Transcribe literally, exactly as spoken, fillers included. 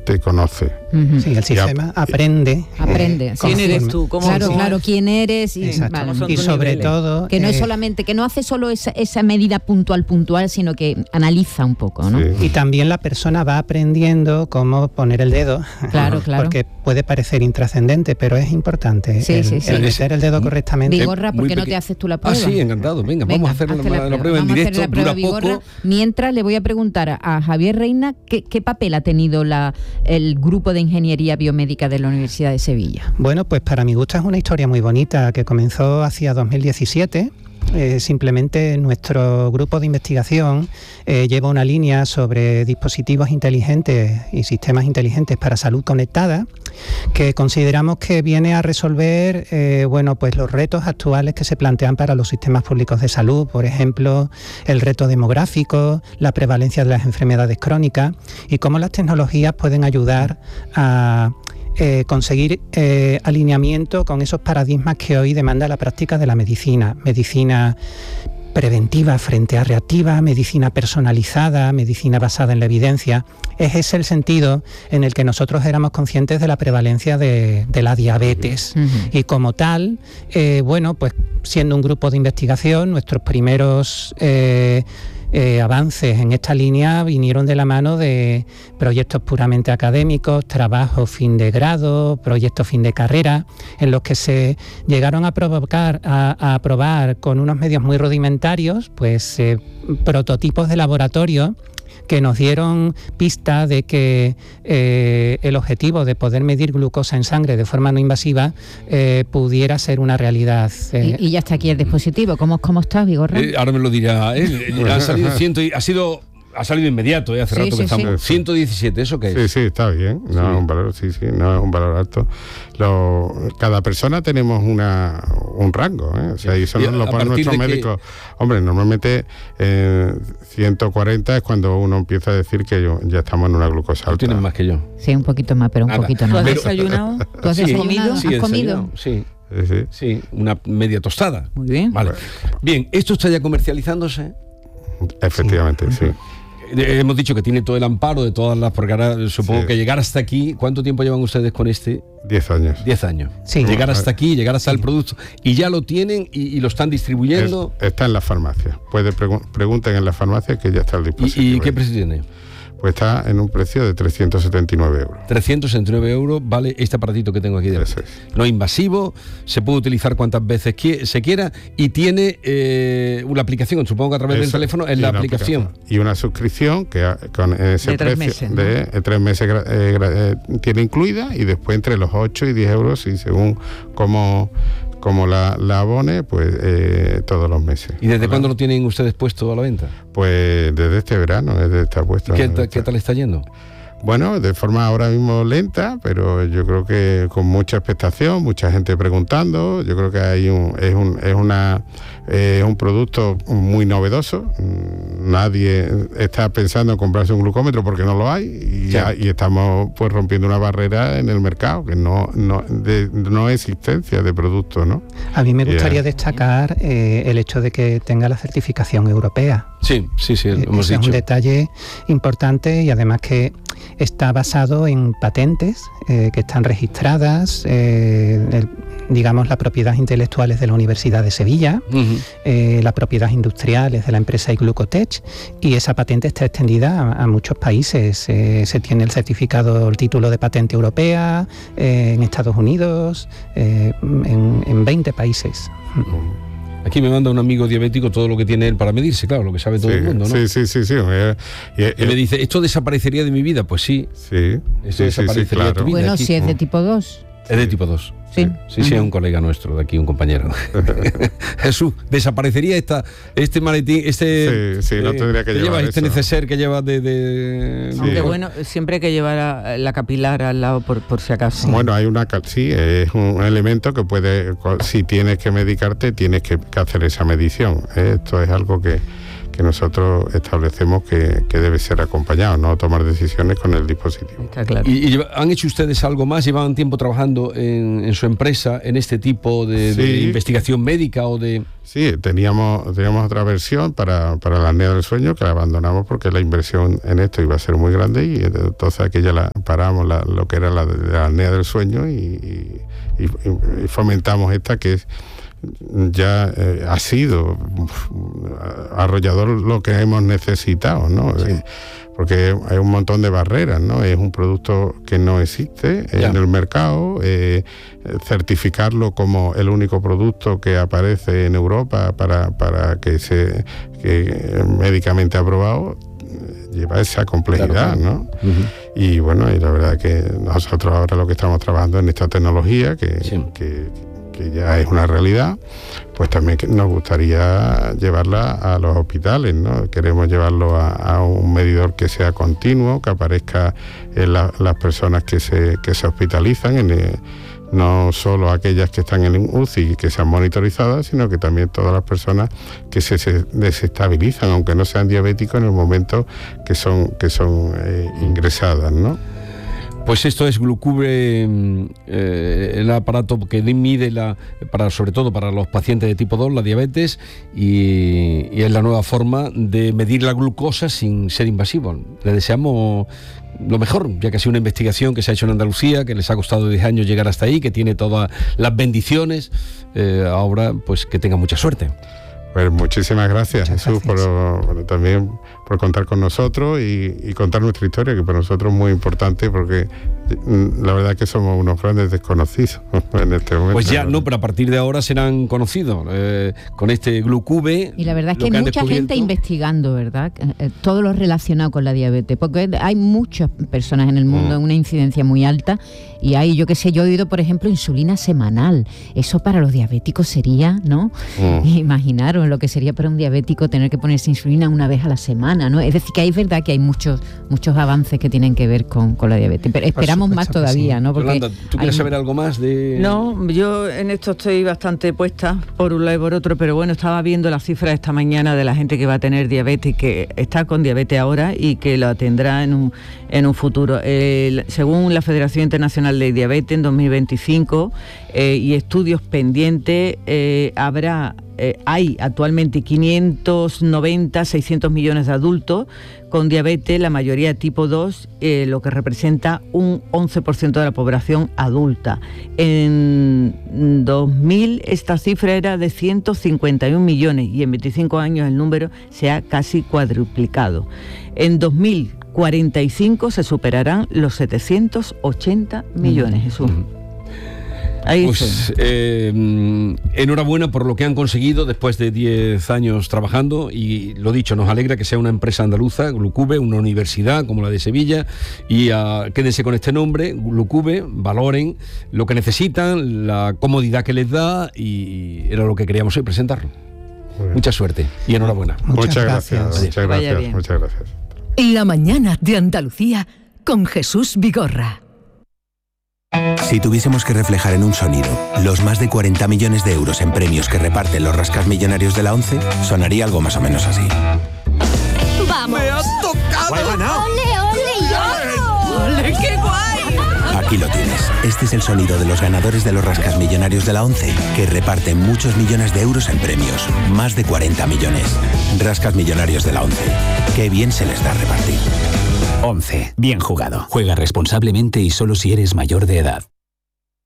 te conoce. Uh-huh. Sí, el sistema ap- aprende. Aprende. ¿Quién eres tú? ¿Cómo, claro, cómo claro, quién eres. Y, vale. y sobre niveles? todo... Que no eh, es solamente, que no hace solo esa, esa medida puntual, puntual, sino que analiza un poco, ¿no? Sí. Y también la persona va aprendiendo cómo poner el dedo. Claro, claro. Porque puede parecer intrascendente, pero es importante sí, el, sí, sí. el meter el dedo correctamente. Vigorra, ¿por qué no te haces tú la prueba? Ah, sí, encantado. Venga, Venga vamos a hacer la, la, la prueba en vamos directo. A hacer la prueba Dura Vigorra. poco. Mientras le voy a preguntar a, a Javier Reina ¿qué, qué papel ha tenido la, el grupo de ingeniería biomédica de la Universidad de Sevilla. Bueno, pues para mi gusto es una historia muy bonita que comenzó hacia dos mil diecisiete. Eh, simplemente nuestro grupo de investigación eh, lleva una línea sobre dispositivos inteligentes y sistemas inteligentes para salud conectada que consideramos que viene a resolver eh, bueno, pues los retos actuales que se plantean para los sistemas públicos de salud, por ejemplo, el reto demográfico, la prevalencia de las enfermedades crónicas y cómo las tecnologías pueden ayudar a Eh, conseguir eh, alineamiento con esos paradigmas que hoy demanda la práctica de la medicina. Medicina preventiva frente a reactiva, medicina personalizada, medicina basada en la evidencia. Es ese el sentido en el que nosotros éramos conscientes de la prevalencia de, de la diabetes. Uh-huh. Y como tal, eh, bueno, pues siendo un grupo de investigación, nuestros primeros eh, Eh, avances en esta línea vinieron de la mano de proyectos puramente académicos, trabajos fin de grado, proyectos fin de carrera, en los que se llegaron a provocar, a, a probar con unos medios muy rudimentarios, pues eh, prototipos de laboratorio que nos dieron pista de que eh, el objetivo de poder medir glucosa en sangre de forma no invasiva eh, pudiera ser una realidad. Eh. Y, y ya está aquí el dispositivo. ¿Cómo, cómo está, Vigorra? Eh, ahora me lo dirá él. Ha salido ciento y ha sido... Ha salido inmediato, ¿eh? Hace sí, rato sí, que estamos. Sí. ciento diecisiete, ¿eso qué es? Sí, sí, está bien. No sí. es un valor, sí, sí, no es un valor alto. Lo, cada persona tenemos una un rango, ¿eh? O sea, y eso nos lo ponen nuestros médicos. Que... Hombre, normalmente eh, ciento cuarenta es cuando uno empieza a decir que yo, ya estamos en una glucosa alta. Tú tienes más que yo. Sí, un poquito más, pero un Nada. poquito no. ¿Tú has desayunado? ¿Tú has sí, desayunado? Sí, ¿Has comido? Sí. Sí, sí. Sí, una media tostada. Muy bien. Vale. Bien, ¿esto está ya comercializándose? Efectivamente, sí. sí. Hemos dicho que tiene todo el amparo de todas las, porque ahora supongo sí. que llegar hasta aquí, ¿cuánto tiempo llevan ustedes con este? Diez años. Diez años. Sí. Llegar hasta aquí, llegar hasta sí. el producto, y ya lo tienen y, y lo están distribuyendo. Es, está en la farmacia. Puede pregu- pregunten en la farmacia que ya está el dispositivo. ¿Y, y qué precio tiene? Pues está en un precio de trescientos setenta y nueve euros. trescientos setenta y nueve euros vale este aparatito que tengo aquí delante. Es. No invasivo, se puede utilizar cuantas veces qui- se quiera y tiene eh, una aplicación, supongo que a través Eso, del teléfono es la aplicación. aplicación. Y una suscripción que con ese de precio tres meses, ¿no? de eh, tres meses eh, eh, tiene incluida y después entre los ocho y diez euros y según cómo... como la, la abone, pues eh, todos los meses. ¿Y desde cuándo lo tienen ustedes puesto a la venta? Pues desde este verano, desde está puesto. ¿Qué, ta, ¿Qué tal está yendo? Bueno, de forma ahora mismo lenta, pero yo creo que con mucha expectación, mucha gente preguntando. Yo creo que hay un es un es una eh, es un producto muy novedoso. Nadie está pensando en comprarse un glucómetro porque no lo hay y, ya, y estamos pues rompiendo una barrera en el mercado que no no de no existencia de producto, ¿no? A mí me gustaría yeah. destacar eh, el hecho de que tenga la certificación europea. Sí, sí, sí, lo eh, hemos ese dicho. Es un detalle importante y además que está basado en patentes eh, que están registradas, eh, el, digamos, la propiedad intelectual es de la Universidad de Sevilla, uh-huh. eh, la propiedad industrial es de la empresa Iglucotech y esa patente está extendida a, a muchos países. Eh, se tiene el certificado, el título de patente europea eh, en Estados Unidos, eh, en, en veinte países. Uh-huh. Aquí me manda un amigo diabético todo lo que tiene él para medirse, claro, lo que sabe todo sí, el mundo, ¿no? Sí, sí, sí, sí. Eh, y, y me dice, ¿esto desaparecería de mi vida? Pues sí. Sí. Esto sí, desaparecería sí, claro. de tu vida. Bueno, aquí. si es de tipo dos. Es de tipo dos. Sí, sí, sí, uh-huh. es un colega nuestro de aquí, un compañero. Jesús, desaparecería esta, este maletín, este... Sí, sí, no tendría que, que llevar este eso. neceser que lleva de... de sí. Aunque bueno, siempre hay que llevar la capilar al lado por, por si acaso. Bueno, hay una... Sí, es un elemento que puede... Si tienes que medicarte, tienes que, que hacer esa medición. Esto es algo que... que nosotros establecemos que, que debe ser acompañado, no tomar decisiones con el dispositivo. Está claro. ¿Y, y han hecho ustedes algo más? ¿Llevaban tiempo trabajando en, en su empresa en este tipo de, sí. de investigación médica o de...? Sí, teníamos, teníamos otra versión para, para la apnea del sueño que la abandonamos porque la inversión en esto iba a ser muy grande y entonces aquella la, paramos la, lo que era la, la apnea del sueño y, y, y fomentamos esta que es ya eh, ha sido uf, arrollador lo que hemos necesitado, ¿no? Sí. Eh, porque hay un montón de barreras, ¿no? Es un producto que no existe ya. en el mercado, eh, certificarlo como el único producto que aparece en Europa para, para que se que médicamente aprobado, lleva esa complejidad, claro, claro. ¿no? Uh-huh. Y bueno, y la verdad que nosotros ahora lo que estamos trabajando en esta tecnología que, sí. que que ya es una realidad, pues también nos gustaría llevarla a los hospitales, ¿no? Queremos llevarlo a, a un medidor que sea continuo, que aparezca en la, las personas que se, que se hospitalizan, en el, no solo aquellas que están en U C I y que sean monitorizadas, sino que también todas las personas que se, se desestabilizan, aunque no sean diabéticos, en el momento que son, que son eh, ingresadas, ¿no? Pues esto es Glucube, eh, el aparato que mide, la, para, sobre todo para los pacientes de tipo dos, la diabetes, y, y es la nueva forma de medir la glucosa sin ser invasivo. Le deseamos lo mejor, ya que ha sido una investigación que se ha hecho en Andalucía, que les ha costado diez años llegar hasta ahí, que tiene todas las bendiciones. Eh, ahora, pues que tenga mucha suerte. Pues muchísimas gracias, Muchas Jesús, gracias. Por, bueno, también por contar con nosotros y, y contar nuestra historia, que para nosotros es muy importante, porque la verdad es que somos unos grandes desconocidos en este momento. Pues ya, no, pero a partir de ahora serán conocidos eh, con este Glucube. Y la verdad es que hay mucha descubierto... gente investigando, ¿verdad? Eh, todo lo relacionado con la diabetes, porque hay muchas personas en el mundo, mm. una incidencia muy alta, y hay, yo qué sé, yo he oído, por ejemplo, insulina semanal. Eso para los diabéticos sería, ¿no? Mm. Imaginaros lo que sería para un diabético tener que ponerse insulina una vez a la semana, ¿no? Es decir, que es verdad que hay muchos muchos avances que tienen que ver con, con la diabetes, pero esperamos más todavía, ¿no? Porque Yolanda, ¿tú quieres hay... saber algo más de...? No, yo en esto estoy bastante puesta por un lado y por otro, pero bueno, estaba viendo las cifras esta mañana de la gente que va a tener diabetes, que está con diabetes ahora y que la tendrá en un, en un futuro. Eh, según la Federación Internacional de Diabetes, en dos mil veinticinco, eh, y estudios pendientes, eh, habrá... Eh, hay actualmente quinientos noventa, seiscientos millones de adultos con diabetes, la mayoría tipo dos, eh, lo que representa un once por ciento de la población adulta. En dos mil esta cifra era de ciento cincuenta y un millones y en veinticinco años el número se ha casi cuadruplicado. En dos mil cuarenta y cinco se superarán los setecientos ochenta millones, mm. Jesús. Ahí pues eh, enhorabuena por lo que han conseguido después de diez años trabajando, y lo dicho, nos alegra que sea una empresa andaluza, Glucube, una universidad como la de Sevilla, y uh, quédense con este nombre, Glucube, valoren lo que necesitan, la comodidad que les da, y era lo que queríamos hoy presentarlo. Mucha suerte y enhorabuena. Muchas, muchas gracias, gracias. Muchas gracias, muchas gracias. La mañana de Andalucía con Jesús Vigorra. Si tuviésemos que reflejar en un sonido los más de cuarenta millones de euros en premios que reparten los rascasmillonarios de la ONCE, sonaría algo más o menos así. ¡Vamos! ¡Me has tocado! ¡He ganado! ¡Ole, ole! ¡Ole, qué guay! Aquí lo tienes. Este es el sonido de los ganadores de los rascasmillonarios de la ONCE, que reparten muchos millones de euros en premios. Más de cuarenta millones. Rascasmillonarios de la ONCE. ¡Qué bien se les da repartir! ONCE. Bien jugado. Juega responsablemente y solo si eres mayor de edad.